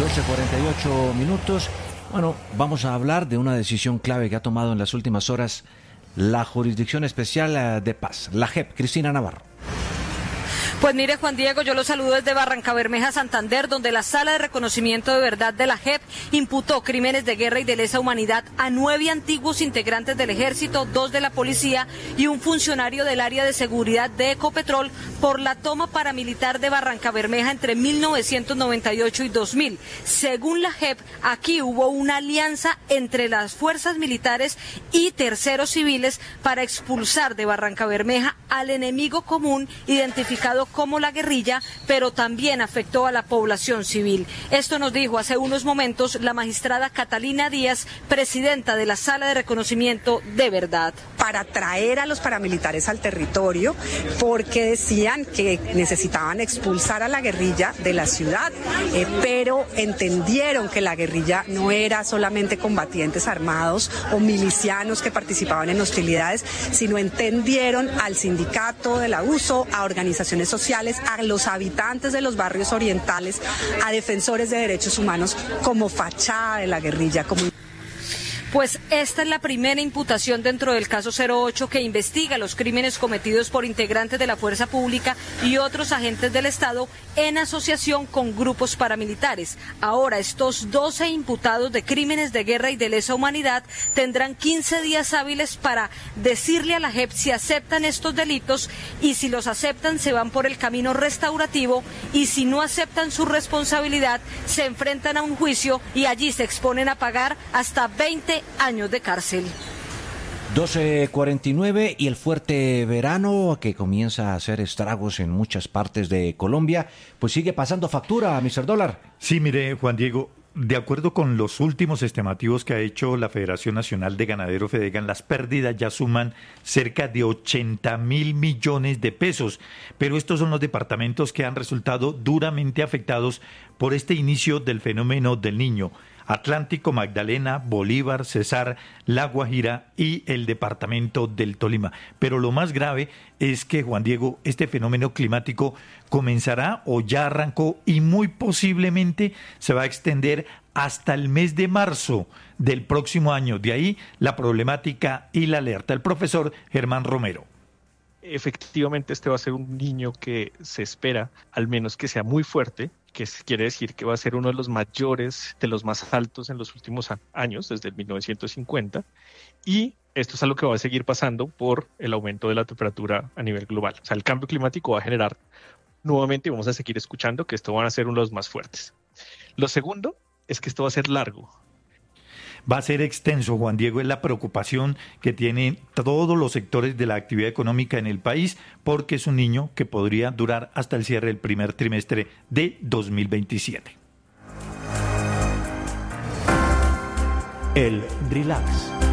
12:48. Bueno, vamos a hablar de una decisión clave que ha tomado en las últimas horas la Jurisdicción Especial de Paz, la JEP. Cristina Navarro. Pues mire, Juan Diego, yo lo saludo desde Barrancabermeja, Santander, donde la Sala de Reconocimiento de Verdad de la JEP imputó crímenes de guerra y de lesa humanidad a 9 antiguos integrantes del Ejército, 2 de la Policía y un funcionario del área de seguridad de Ecopetrol por la toma paramilitar de Barrancabermeja entre 1998 y 2000. Según la JEP, aquí hubo una alianza entre las fuerzas militares y terceros civiles para expulsar de Barrancabermeja al enemigo común identificado como la guerrilla, pero también afectó a la población civil. Esto nos dijo hace unos momentos la magistrada Catalina Díaz, presidenta de la Sala de Reconocimiento de Verdad. Para traer a los paramilitares al territorio, porque decían que necesitaban expulsar a la guerrilla de la ciudad, pero entendieron que la guerrilla no era solamente combatientes armados o milicianos que participaban en hostilidades, sino entendieron al sindicato del abuso, a organizaciones sociales, a los habitantes de los barrios orientales, a defensores de derechos humanos como fachada de la guerrilla, como... Pues esta es la primera imputación dentro del caso 08 que investiga los crímenes cometidos por integrantes de la fuerza pública y otros agentes del Estado en asociación con grupos paramilitares. Ahora, estos 12 imputados de crímenes de guerra y de lesa humanidad tendrán 15 días hábiles para decirle a la JEP si aceptan estos delitos, y si los aceptan se van por el camino restaurativo, y si no aceptan su responsabilidad se enfrentan a un juicio y allí se exponen a pagar hasta 20 años de cárcel. 12:49, y el fuerte verano que comienza a hacer estragos en muchas partes de Colombia, pues sigue pasando factura, Mr. Dólar. Sí, mire, Juan Diego, de acuerdo con los últimos estimativos que ha hecho la Federación Nacional de Ganaderos Fedegan, las pérdidas ya suman cerca de 80.000 millones de pesos, pero estos son los departamentos que han resultado duramente afectados por este inicio del fenómeno del Niño: Atlántico, Magdalena, Bolívar, Cesar, La Guajira y el departamento del Tolima. Pero lo más grave es que, Juan Diego, este fenómeno climático comenzará o ya arrancó y muy posiblemente se va a extender hasta el mes de marzo del próximo año. De ahí la problemática y la alerta. El profesor Germán Romero. Efectivamente, este va a ser un niño que se espera, al menos que sea muy fuerte, que quiere decir que va a ser uno de los mayores, de los más altos en los últimos años, desde el 1950, y esto es algo que va a seguir pasando por el aumento de la temperatura a nivel global. O sea, el cambio climático va a generar nuevamente, y vamos a seguir escuchando, que esto van a ser uno de los más fuertes. Lo segundo es que esto va a ser largo. Va a ser extenso, Juan Diego, es la preocupación que tienen todos los sectores de la actividad económica en el país, porque es un niño que podría durar hasta el cierre del primer trimestre de 2027. El relax.